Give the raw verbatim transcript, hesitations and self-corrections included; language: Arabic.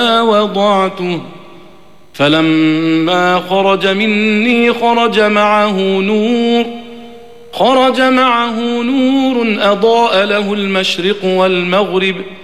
وضعته فلما خرج مني خرج معه نور خرج معه نور أضاء له المشرق والمغرب